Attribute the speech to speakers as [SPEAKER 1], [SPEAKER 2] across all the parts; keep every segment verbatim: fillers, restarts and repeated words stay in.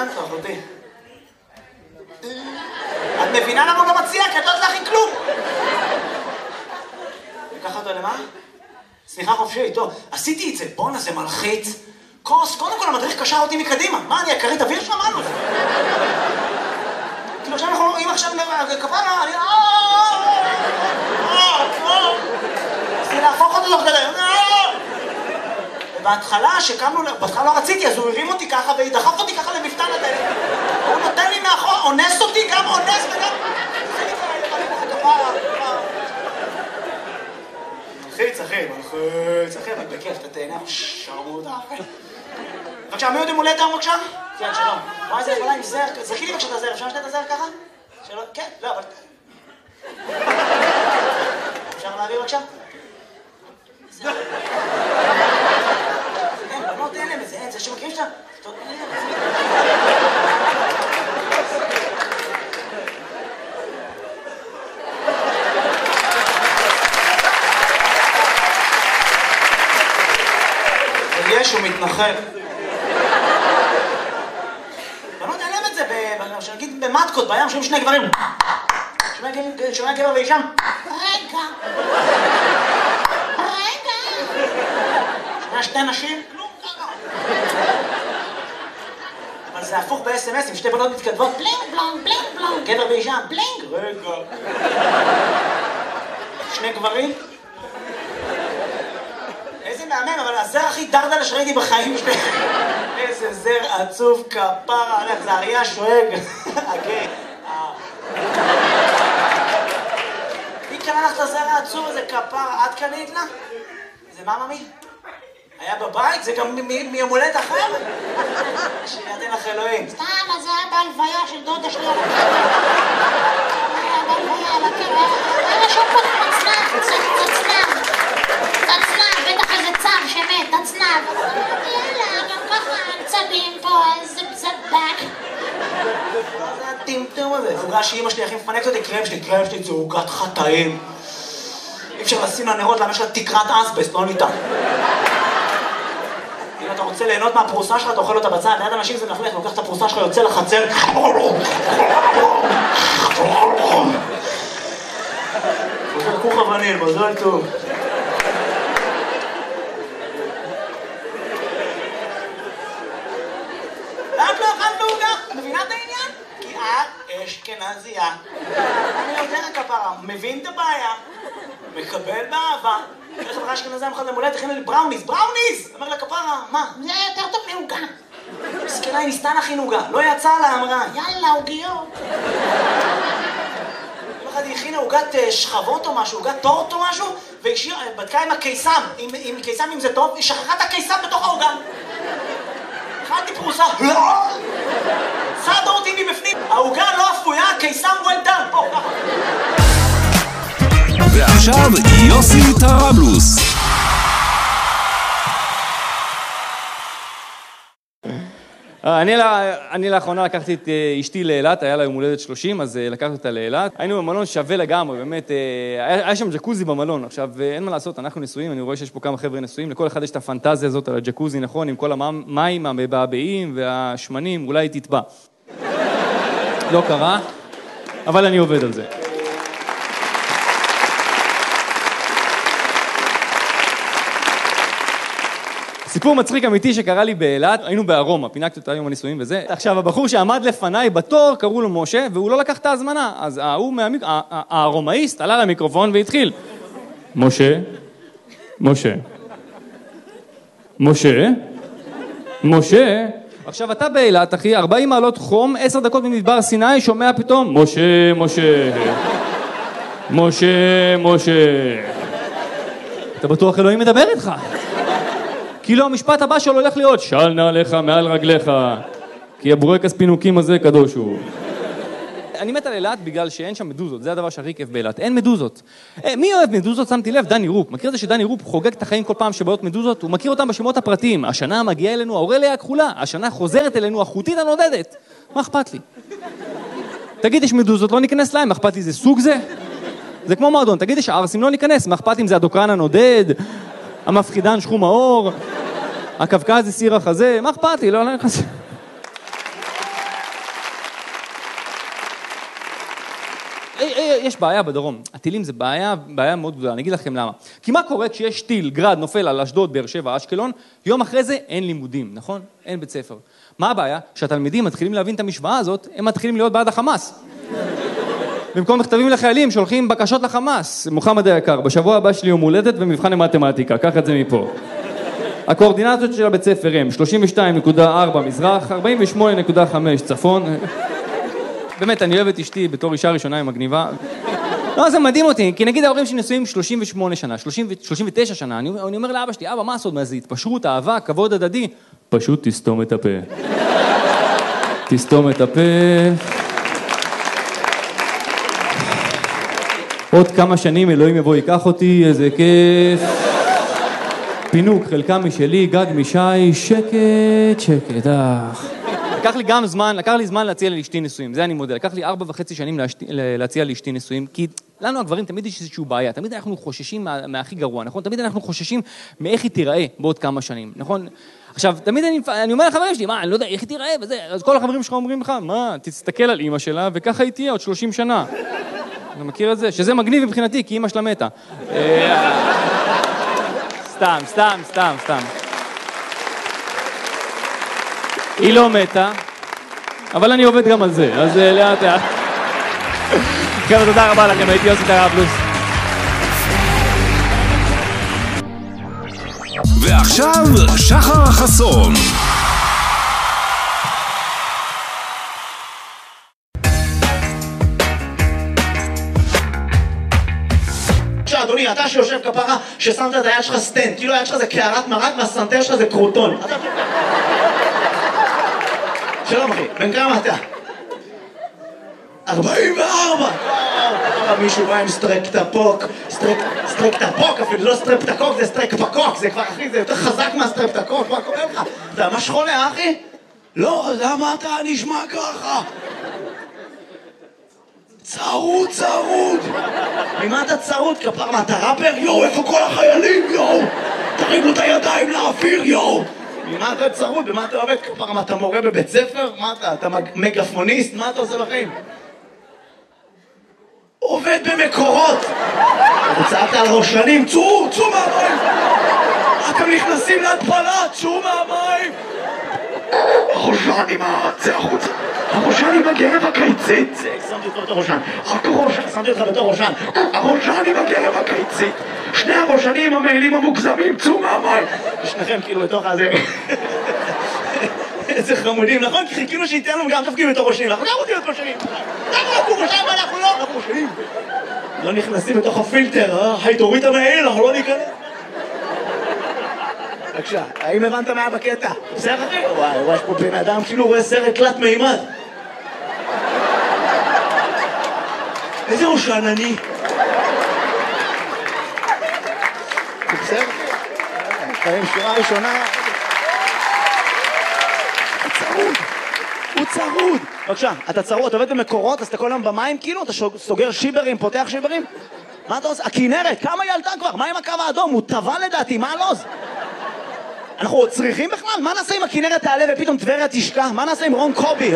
[SPEAKER 1] מה את אחותי? את מבינה למה הוא לא מציע? כי את לא יודעת להכין כלום! לקח אותו למה? סליחה חופשי, טוב, עשיתי את זה, בואנה זה מלחיץ. כוס, קודם כל המדריך קשר אותי מקדימה. מה, אני אקרית אוויר שם? מה זה? כאילו עכשיו אנחנו רואים עכשיו כפרה, אני... רציתי להפוך אותו תוך כדי. ובהתחלה, שקמנו, בהתחלה לא רציתי, אז הוא הרים אותי ככה ודחף אותי ככה למפתן הדלת. הוא נותן לי מאחור, אונס אותי, גם אונס וגם... זה נקרא, אני כפרה, כפרה. מלחיץ, אחי, מלחיץ, אחי, אבל בכיף, אתה תהנה, שרמוט, אחי. בבקשה, מי עוד עם הולדת היום בבקשה? כן, שלום. וואי, זה יכולה עם זר, זכי לי בבקשה את הזר, אפשר לשתת את הזר ככה? שלום, כן, לא, אבל... אפשר להעביר בבקשה? זר. אין, בנות אין להם את זה, אין, זה שמכירים שאתה... טוב, אין להם. יש, הוא מתנחל. בנות אין להם את זה, שנגיד במטקות, בים, שומעים שני גברים. שומע גבר ואישם. רגע. רגע. שומע שתי נשים. כלום ככה. אבל זה הפוך ב-אס אם אס, עם שתי בנות מתכתבות. בלינג בלונג, בלינג בלונג. גבר ואישם. בלינג. רגע. שני גברים. איזה מהמם, אבל הזר הכי דרדלה שראיתי בחיים שלי. איזה זר עצוב כפרה, הלך, זה אריה שואג. אוקיי. מי קנה לך את הזר העצוב הזה כפרה? את קנית לה? זה מה ממי? היה בבית? זה גם מיום הולדת אחר? שידן לך אלוהים.
[SPEAKER 2] סתם, אז זה היה בהלוויה של דודה שלי על הקבר. היה בהלוויה על הקבר. היה רשום פה תצנב, תצנב. תצנב, בטח איזה צב שמת, תצנב. יאללה, גם ככה צבים פה, איזה צבק.
[SPEAKER 1] מה זה הטמטום הזה? עוגה שאמא שלי הכי מפנקת אותי, קרם שלי, קרם שלי זה עוגת חטאים. אי אפשר לשים לה נרות, למה יש לה תקרת אסבסט, לא ניתן. אם אתה רוצה ליהנות מהפרוסה שלך, אתה אוכל אותה בצד, ליד אנשים זה מלכלך, לוקח את הפרוסה שלך, יוצא לחצר. חוזר כוך אבנים, מזל טוב. ואת לא אכלת עוגה? את מבינה את העניין? כי את אשכנזייה. אני יודע כפרה, מבין את הבעיה, מקבל באהבה. איך חברה אשכנזייה מחד למולדת, הכינו לי בראוניס, בראוניס! אומר לה כפרה, מה?
[SPEAKER 2] זה יותר טוב מעוגה.
[SPEAKER 1] מסכנה, היא ניסתה להכין עוגה, לא יצא לה, אמרה.
[SPEAKER 2] יאללה, עוגיות.
[SPEAKER 1] יום אחד היא הכינה עוגת שכבות או משהו, עוגת טורט או משהו, והיא בדקה עם הקיסם, עם קיסם אם זה טוב, היא שכחה את הקיסם בתוך העוגה. אכלתי פרוסה, סעדה אותי מבפנים, העוגה לא אפויה, קיסם well done, פה, ככה.
[SPEAKER 3] ועכשיו יוסי טראבלוס.
[SPEAKER 4] אני, אני לאחרונה לקחתי את אשתי לאילת, היה לה יום הולדת שלושים, אז לקחתי אותה לאילת. היינו במלון שווה לגמרי, באמת, היה, היה שם ג'קוזי במלון. עכשיו, אין מה לעשות, אנחנו נשואים, אני רואה שיש פה כמה חבר'ה נשואים, לכל אחד יש את הפנטזיה הזאת על הג'קוזי, נכון, עם כל המים, המבעבעים והשמנים, אולי תטבע. לא קרה, אבל אני עובד על זה. סיפור מצחיק אמיתי שקרה לי באילת, היינו בארומה, פינקתי אותה היום הנישואים וזה. עכשיו, הבחור שעמד לפניי בתור, קראו לו משה, והוא לא לקח את ההזמנה. אז ההוא מהמיק... הארומאיסט עלה למיקרופון והתחיל. משה, משה, משה, משה. עכשיו, אתה באילת, אחי, ארבעים מעלות חום, עשר דקות במדבר סיני, שומע פתאום, משה, משה, משה, משה. אתה בטוח אלוהים מדבר איתך. כאילו המשפט הבא שלו הולך להיות, של נעליך מעל רגליך, כי הבורקס פינוקים הזה קדוש הוא. אני מת על אילת בגלל שאין שם מדוזות, זה הדבר שהכי כיף באילת, אין מדוזות. מי אוהב מדוזות? שמתי לב, דני רופ. מכיר את זה שדני רופ חוגג את החיים כל פעם שבאות מדוזות? הוא מכיר אותם בשמות הפרטיים. השנה מגיעה אלינו האורליה הכחולה, השנה חוזרת אלינו החוטית הנודדת. מה אכפת לי? תגיד, יש מדוזות, לא ניכנס להם, מה אכפת לי, זה סוג זה? זה כמו מועדון, תגיד, יש ערסים, לא ניכנס, מה אכפת אם זה הדוקרן הנודד, המפחידן שחום האור, הקווקז סיר החזה, מה אכפת לי, לא נכנס. יש בעיה בדרום. הטילים זה בעיה, בעיה מאוד גדולה. אני אגיד לכם למה. כי מה קורה כשיש טיל, גרד, נופל על אשדוד, באר שבע, אשקלון, יום אחרי זה אין לימודים, נכון? אין בית ספר. מה הבעיה? כשהתלמידים מתחילים להבין את המשוואה הזאת, הם מתחילים להיות בעד החמאס. במקום מכתבים לחיילים, שולחים בקשות לחמאס. מוחמד היקר, בשבוע הבא שלי יום הולדת ומבחן למתמטיקה, קח את זה מפה. הקואורדינטות של הבית ספר הם שלושים ושתיים נקודה ארבע מזרח, ארבעים ושמונה נקודה חמש צפון. באמת, אני אוהב את אשתי בתור אישה ראשונה עם מגניבה. לא, זה מדהים אותי, כי נגיד ההורים שלי נשואים שלושים ושמונה שנה, שלושים ותשע שנה, אני, אני אומר לאבא שלי, אבא, מה הסוד מה זה? התפשרות, אהבה, כבוד הדדי. פשוט תסתום את הפה. תסתום את הפה. עוד כמה שנים אלוהים יבוא ייקח אותי, איזה כיף. פינוק, חלקה משלי, גג משי, שקט, שקט, אך. לקח לי גם זמן, לקח לי זמן להציע לאשתי נישואים, זה אני מודה. לקח לי ארבע וחצי שנים להשתי, להציע לאשתי נישואים, כי לנו הגברים תמיד יש איזושהי בעיה, תמיד אנחנו חוששים מה, מהכי גרוע, נכון? תמיד אנחנו חוששים מאיך היא תיראה בעוד כמה שנים, נכון? עכשיו, תמיד אני, אני אומר לחברים שלי, מה, אני לא יודע, איך היא תיראה וזה, אז כל החברים שלך אומרים לך, מה, תסתכל על אמא שלה, וככה היא תהיה עוד שלושים שנה. אתה מכיר את זה? שזה מגניב מבחינתי, כי אמא שלה מתה. סתם, סתם, סתם, סתם. היא לא מתה, אבל אני עובד גם על זה, אז לאט לאט. חבר'ה, תודה רבה לכם, הייתי יוסי טראבלוס.
[SPEAKER 3] ועכשיו, שחר החסון.
[SPEAKER 1] אדוני, אתה שיושב כפרה, ששמת את היד שלך סטנד, כאילו היד שלך זה קערת מרק והסנטר שלך זה קרוטון. שלום אחי, בן כמה אתה? ארבעים וארבע! מישהו בא עם סטרקטפוק, סטרקטפוק אפילו, לא סטרפטקוק, זה סטרקפקוק, זה כבר אחי, זה יותר חזק מהסטרפטקוק, מה קורה לך? אתה ממש חולה, אחי? לא, למה אתה נשמע ככה? צרוד, צרוד! ממה אתה צרוד, כפר? מה, אתה ראפר? יואו, איפה כל החיילים, יואו? תרימו את הידיים לאוויר, יואו! ממה אתה צרוד? במה אתה עובד, כפר? מה, אתה מורה בבית ספר? מה אתה? אתה מגפוניסט? מה אתה עושה בחיים? עובד במקורות! צעקת על ראשנים, צאו, צאו מהמים! אתם נכנסים להתפלה, צאו מהמים! הראשן עם זה החוצה, הראשן עם הגרב הקיצית, שמתי אותך בתור ראשן, רק הראשן, שמתי אותך בתור ראשן, הראשן עם הגרב הקיצית, שני הראשנים המעילים המוגזמים, צאו מהמים, ושניכם כאילו בתוך הזה, איזה חמודים, נכון? כי חיכינו שייתן לנו גם תפקיד בתור ראשנים, אנחנו גם רוצים להיות ראשנים, למה אנחנו ראשנים ואנחנו לא? אנחנו ראשנים, לא נכנסים בתוך הפילטר, אה? היי, תוריד את המעיל, אנחנו לא ניכנס. בבקשה, האם הבנת מה בקטע? בסדר אחי? וואי, וואי, יש פה בן אדם כאילו רואה סרט תלת מימד. איזה ראשן אני? בסדר אחי? חיים שורה ראשונה. הוא צרוד. הוא צרוד. בבקשה, אתה צרוד, אתה עובד במקורות, אז אתה כל היום במים כאילו? אתה סוגר שיברים, פותח שיברים? מה אתה עושה? הכינרת, כמה היא עלתה כבר? מה עם הקו האדום? הוא טבע לדעתי, מה הלוז? אנחנו צריכים בכלל? מה נעשה אם הכינרת תעלה ופתאום טבריה תשקע? מה נעשה עם רון קובי?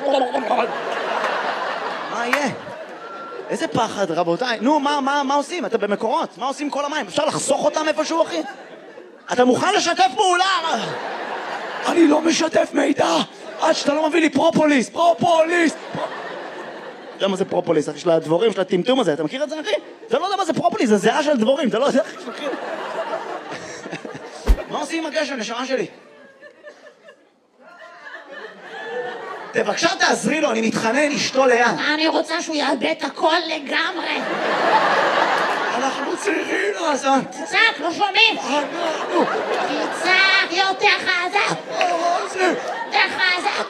[SPEAKER 1] מה יהיה? איזה פחד, רבותיי. נו, מה, מה, מה עושים? אתה במקורות? מה עושים כל המים? אפשר לחסוך אותם איפשהו, אחי? אתה מוכן לשתף פעולה? אני לא משתף מידע עד שאתה לא מביא לי פרופוליס. פרופוליס! אתה יודע מה זה פרופוליס? אחי, של הדבורים, של הטמטום הזה. אתה מכיר את זה, אחי? אתה לא יודע מה זה פרופוליס, זה זהה של דבורים. אתה לא יודע, אחי, מכיר? מה עושים עם הגשם, נשמה שלי? בבקשה תעזרי לו, אני מתחנן, אשתו ליד.
[SPEAKER 2] אני רוצה שהוא יאבד את הכל לגמרי.
[SPEAKER 1] אנחנו צריכים לעשות.
[SPEAKER 2] תצעק, לא שומעים.
[SPEAKER 1] אנחנו.
[SPEAKER 2] תצעק יותר חזק. יותר חזק.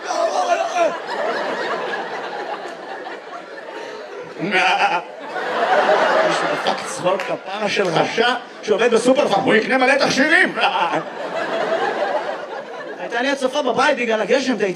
[SPEAKER 2] מישהו דפק צחוק כפרה של רשע שעובד בסופר פארם, הוא יקנה מלא תכשירים. הייתה לי הצופה בבית בגלל הגשם,